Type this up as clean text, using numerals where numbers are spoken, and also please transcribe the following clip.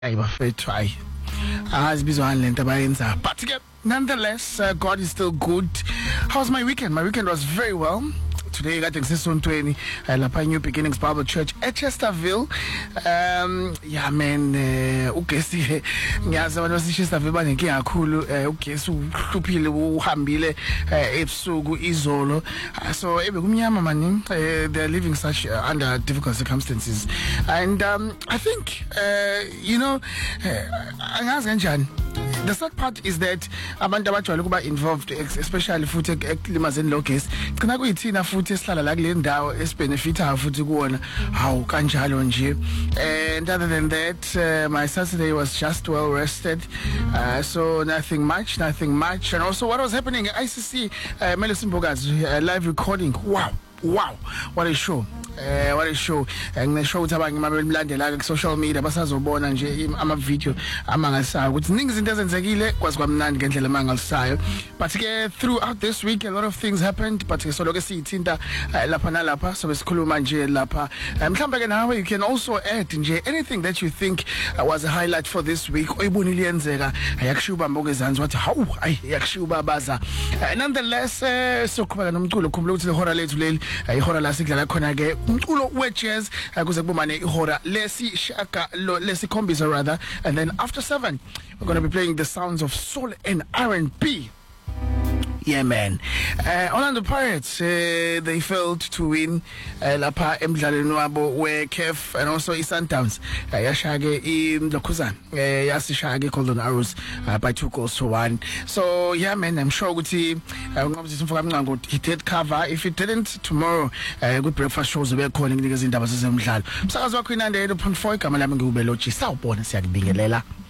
ayibafethu hayi azibizwa lento abayenza but nonetheless God is still good. How's my weekend? My weekend was very well. Today kade ngisesontweni lapha New Beginnings Bible Church eChesterville. Yeah man, ugesi ngiyazi abantu baseChesterville banenkinga kakhulu. Ugesi uhluphile uhambile ebusuku izolo. So bekumnyama mani, they're living such under difficult circumstances, and I think angazi kanjani. The sad part is that abantu abajwayele kuba involved, especially futhi ekulimazeni lo gesi, kana kuyithina futhi esihlala la kule ndawo esibenefita futhi kuona hawu kanjalo nje. And other than that, my Saturday was just well rested, so nothing much. And also what was happening at ICC, Melis Mbogazi live recording. Wow, what a show. What a show. Ngisho ukuthi abanye mabemlandela ku social media basazobona nje ama video amangasayo ukuthi ningi izinto ezenzekile kwazi kwamnandi ngendlela mangalisayo. But throughout this week a lot of things happened, but so lokho siyithinta lapha nalapha, so besikhuluma nje lapha. Mhlawumbe ke nawe you can also add nje anything that you think was a highlight for this week oyibonile yenzeka yakushuba mbokezansi wathi hawu yakushuba baza. Nonetheless sokuqhubeka nomculo, khumbula ukuthi ihora lethu leli ihora la sidlala khona ke umculo we-jazz kuze kubumane ihora lesikhombisa rather, and then after 7 we're going to be playing the sounds of soul and R&B. Yeah man, Orlando Pirates they failed to win lapha emdlalweni wabo we-CAF, and also i-Sundowns yashake iMlokuzana yasishake Golden Arrows by 2-1. So yeah man, I'm sure ukuthi unqabuzisa umfoka Mncango he did cover. If it didn't, tomorrow good breakfast shows bekhona nginikeza indaba zezemidlalo. Umsakazo wakho inande 8.4 igama lami ngubelotshi. Sawubona, siyakubingelela.